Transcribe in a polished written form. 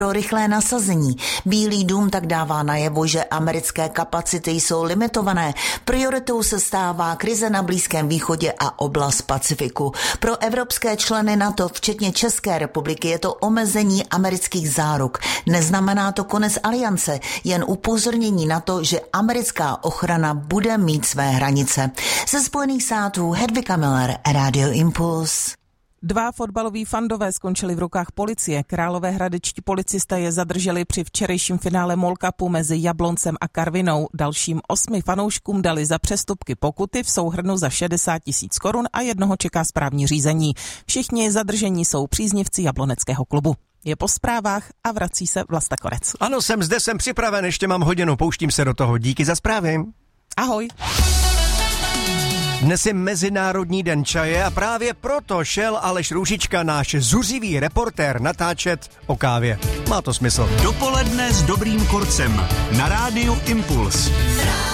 pro rychlé nasazení. Bílý dům tak dává najevo, že americké kapacity jsou limitované. Prioritou se stává krize na Blízkém východě a oblast Pacifiku. Pro evropské členy NATO, včetně České republiky, je to omezení amerických záruk. Neznamená to konec aliance, jen upozornění na to, že americká ochrana bude mít své hranice. Ze Spojených států Hedvika Miller, Radio Impuls. 2 fotbaloví fandové skončili v rukách policie. Královéhradečtí policisté je zadrželi při včerejším finále MOL Cupu mezi Jabloncem a Karvinou. Dalším 8 fanouškům dali za přestupky pokuty v souhrnu za 60 000 korun a jednoho čeká správní řízení. Všichni zadržení jsou příznivci jabloneckého klubu. Je po zprávách a vrací se Vlasta Korec. Ano, jsem připraven, ještě mám hodinu, pouštím se do toho. Díky za zprávy. Ahoj. Dnes je Mezinárodní den čaje a právě proto šel Aleš Růžička, náš zuřivý reportér, natáčet o kávě. Má to smysl. Dopoledne s Dobrým Korcem na Rádiu Impuls.